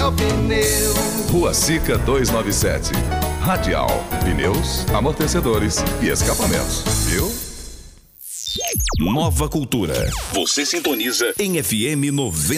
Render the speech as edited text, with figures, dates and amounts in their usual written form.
meu pneu. Rua Sica 297. Radial, pneus, amortecedores e escapamentos. Viu? Nova Cultura. Você sintoniza em FM 90.